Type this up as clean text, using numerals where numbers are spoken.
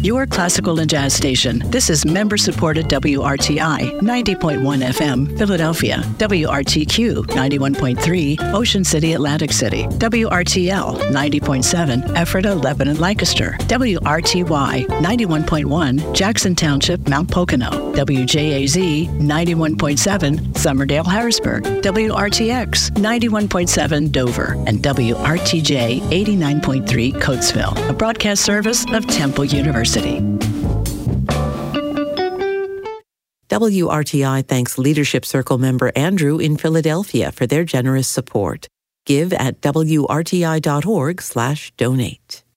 your classical and jazz station. This is member-supported WRTI 90.1 FM, Philadelphia, WRTQ 91.3, Ocean City, Atlantic City, WRTL 90.7, Ephrata, Lebanon, Lancaster, WRTY 91.1, Jackson Township, Mount Pocono, WJAZ 91.7, Summerdale, Harrisburg, WRTX 91.7, Dover, and WRTJ 89.3, Coatesville, a broadcast service of Temple University. WRTI thanks Leadership Circle member Andrew in Philadelphia for their generous support. Give at WRTI.org/donate.